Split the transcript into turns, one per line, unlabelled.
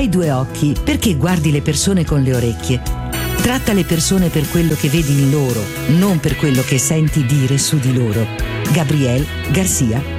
due occhi perché guardi le persone con le orecchie. Tratta le persone per quello che vedi in loro, non per quello che senti dire su di loro. Gabriel Garcia